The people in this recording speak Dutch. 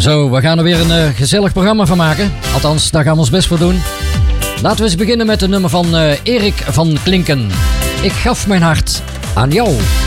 Zo, we gaan er weer een gezellig programma van maken. Althans, daar gaan we ons best voor doen. Laten we eens beginnen met een nummer van Erik van Klinken. Ik gaf mijn hart aan jou.